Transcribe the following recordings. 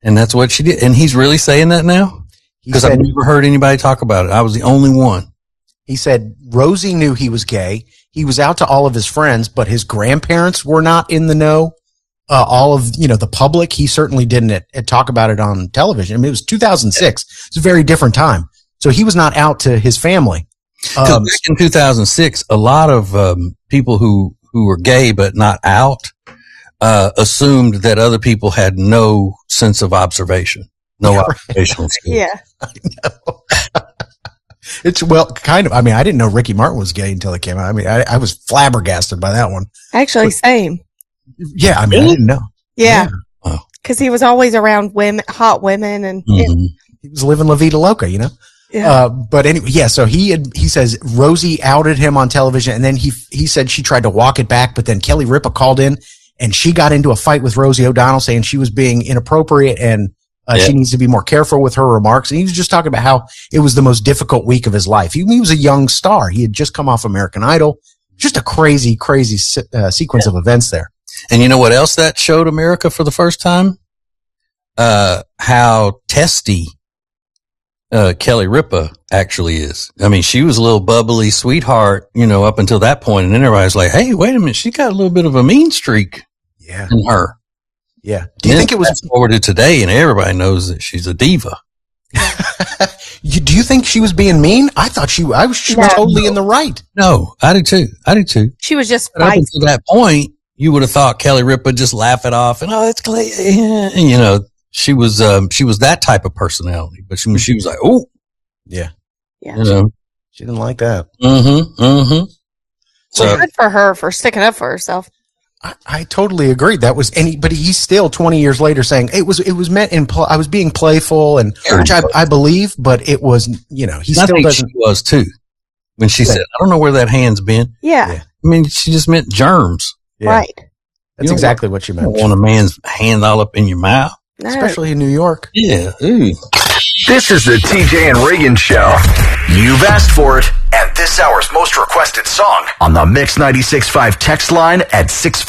And that's what she did. And he's really saying that now? Because I've never heard anybody talk about it. I was the only one. He said Rosie knew he was gay. He was out to all of his friends, but his grandparents were not in the know. All of, the public, he certainly didn't talk about it on television. I mean, it was 2006. It's a very different time. So he was not out to his family. Back in 2006, a lot of people who were gay but not out assumed that other people had no sense of observation, observational skill. Yeah. I know. It's kind of. I mean, I didn't know Ricky Martin was gay until it came out. I mean, I was flabbergasted by that one. Actually, same. Yeah, I mean, I didn't know. Yeah, because he was always around hot women, and he was living La Vida Loca, Yeah. But anyway, yeah. So he says Rosie outed him on television, and then he said she tried to walk it back, but then Kelly Ripa called in, and she got into a fight with Rosie O'Donnell, saying she was being inappropriate and she needs to be more careful with her remarks. And he was just talking about how it was the most difficult week of his life. He was a young star. He had just come off American Idol. Just a crazy, crazy sequence of events there. And you know what else that showed America for the first time? How testy Kelly Ripa actually is. I mean, she was a little bubbly sweetheart, up until that point, and then everybody's like, "Hey, wait a minute, she got a little bit of a mean streak in her." Yeah. Do you think it was forwarded today, and everybody knows that she's a diva? Do you think she was being mean? I thought she was totally in the right. No, I do too. She was just up until that point. You would have thought Kelly Ripa would just laugh it off and it's Clay. She was that type of personality, but she was like, oh, yeah. She didn't like that. So good for her for sticking up for herself. I totally agree. That was but he's still 20 years later saying it was meant I was being playful and which I believe, but it was, he still doesn't. She was too when she said, I don't know where that hand's been. Yeah. I mean, she just meant germs. Yeah. Right. That's exactly what you meant. You don't want a man's hand all up in your mouth. No. Especially in New York. Yeah. Ooh. This is the TJ and Reagan Show. You've asked for it. And this hour's most requested song on the Mix 96.5 text line at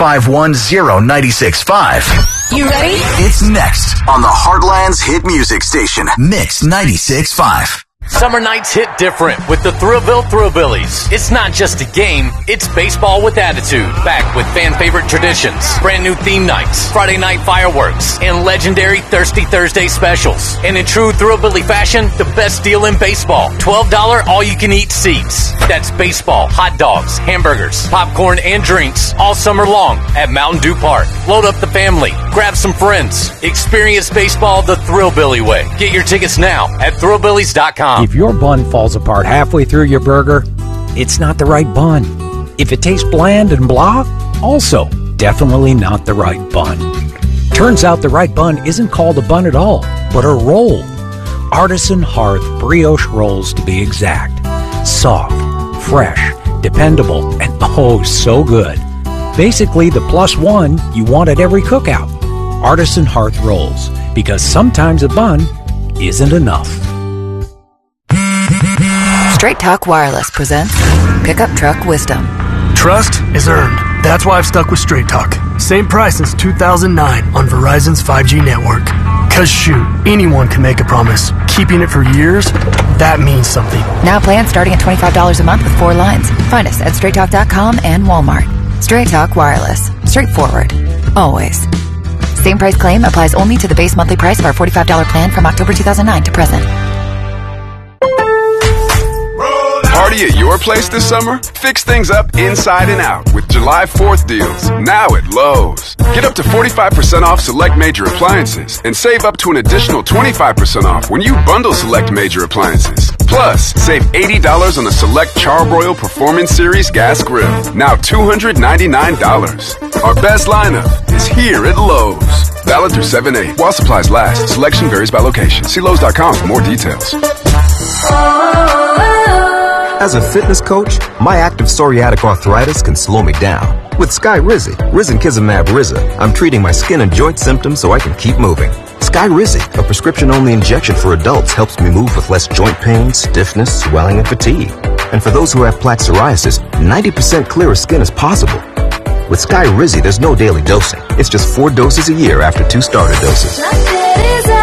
6510965. You ready? It's next on the Heartland's hit music station, Mix 96.5. Summer nights hit different with the Thrillville Thrillbillies. It's not just a game, it's baseball with attitude. Back with fan favorite traditions, brand new theme nights, Friday night fireworks, and legendary Thirsty Thursday specials. And in true Thrillbilly fashion, the best deal in baseball. $12 all-you-can-eat seats. That's baseball, hot dogs, hamburgers, popcorn, and drinks all summer long at Mountain Dew Park. Load up the family, grab some friends. Experience baseball the Thrillbilly way. Get your tickets now at thrillbillies.com. If your bun falls apart halfway through your burger, it's not the right bun. If it tastes bland and blah, also definitely not the right bun. Turns out the right bun isn't called a bun at all, but a roll. Artisan Hearth brioche rolls to be exact. Soft, fresh, dependable, and oh so good. Basically the +1 you want at every cookout. Artisan Hearth rolls, because sometimes a bun isn't enough. Straight Talk Wireless presents Pickup Truck Wisdom. Trust is earned. That's why I've stuck with Straight Talk. Same price since 2009 on Verizon's 5G network. Cause shoot, anyone can make a promise. Keeping it for years, that means something. Now plans starting at $25 a month with 4 lines. Find us at straighttalk.com and Walmart. Straight Talk Wireless. Straightforward. Always. Same price claim applies only to the base monthly price of our $45 plan from October 2009 to present. Party at your place this summer? Fix things up inside and out with July 4th deals, now at Lowe's. Get up to 45% off select major appliances and save up to an additional 25% off when you bundle select major appliances. Plus, save $80 on the select Charbroil Performance Series gas grill, now $299. Our best lineup is here at Lowe's. Valid through 7/8 while supplies last. Selection varies by location. See Lowe's.com for more details. As a fitness coach, my active psoriatic arthritis can slow me down. With Skyrizi, Risankizumab Riza, I'm treating my skin and joint symptoms so I can keep moving. Skyrizi, a prescription-only injection for adults, helps me move with less joint pain, stiffness, swelling, and fatigue. And for those who have plaque psoriasis, 90% clearer skin is possible. With Skyrizi, there's no daily dosing. It's just 4 doses a year after 2 starter doses.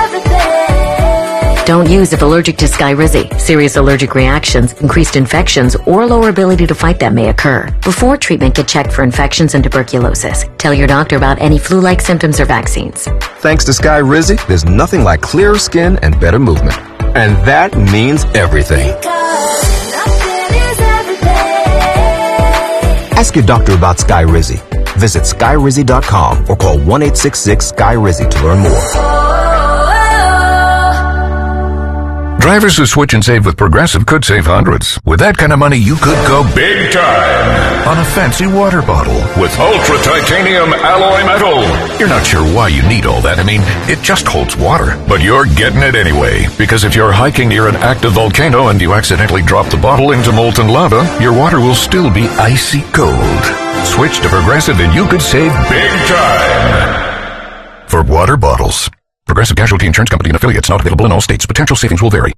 Don't use if allergic to Skyrizi. Serious allergic reactions, increased infections, or lower ability to fight them may occur. Before treatment, get checked for infections and tuberculosis. Tell your doctor about any flu-like symptoms or vaccines. Thanks to Skyrizi, there's nothing like clearer skin and better movement. And that means everything. Ask your doctor about Skyrizi. Visit Skyrizi.com or call 1-866-SKY-RIZZI to learn more. Drivers who switch and save with Progressive could save hundreds. With that kind of money, you could go big time on a fancy water bottle with ultra titanium alloy metal. You're not sure why you need all that. I mean, it just holds water. But you're getting it anyway, because if you're hiking near an active volcano and you accidentally drop the bottle into molten lava, your water will still be icy cold. Switch to Progressive and you could save big time. For water bottles. Progressive Casualty Insurance Company and affiliates, not available in all states. Potential savings will vary.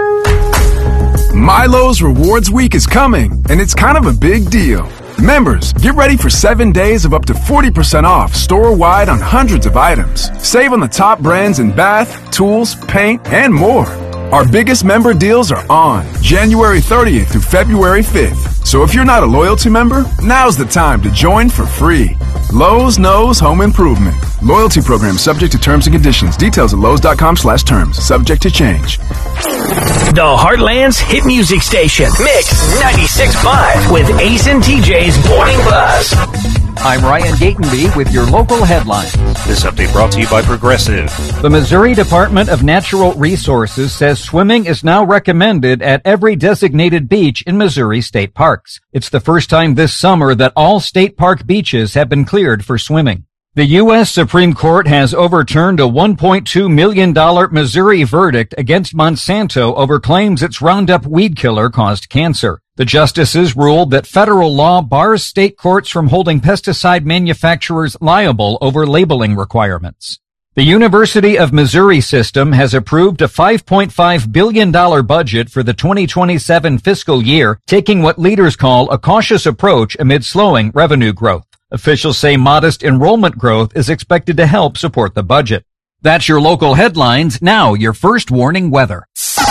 Milo's Rewards Week is coming, and it's kind of a big deal. Members, get ready for 7 days of up to 40% off store-wide on hundreds of items. Save on the top brands in bath, tools, paint, and more. Our biggest member deals are on January 30th through February 5th. So if you're not a loyalty member, now's the time to join for free. Lowe's knows home improvement. Loyalty program subject to terms and conditions. Details at Lowe's.com/terms. Subject to change. The Heartland's hit music station. Mix 96.5 with Ace and TJ's Morning Buzz. I'm Ryan Gatenby with your local headlines. This update brought to you by Progressive. The Missouri Department of Natural Resources says swimming is now recommended at every designated beach in Missouri state parks. It's the first time this summer that all state park beaches have been cleared for swimming. The U.S. Supreme Court has overturned a $1.2 million Missouri verdict against Monsanto over claims its Roundup weed killer caused cancer. The justices ruled that federal law bars state courts from holding pesticide manufacturers liable over labeling requirements. The University of Missouri system has approved a $5.5 billion budget for the 2027 fiscal year, taking what leaders call a cautious approach amid slowing revenue growth. Officials say modest enrollment growth is expected to help support the budget. That's your local headlines. Now, your first warning weather.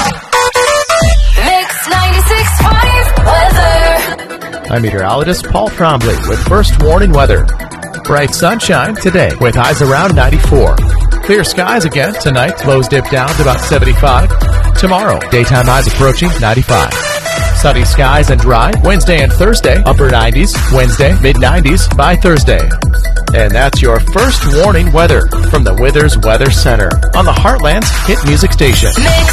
Mix 96.5 weather. I'm meteorologist Paul Trombley with first warning weather. Bright sunshine today with highs around 94. Clear skies again tonight. Lows dip down to about 75. Tomorrow, daytime highs approaching 95. Sunny skies and dry Wednesday and Thursday, upper 90s. Wednesday, mid-90s by Thursday. And that's your first warning weather from the Withers Weather Center on the Heartland's hit music station. Mix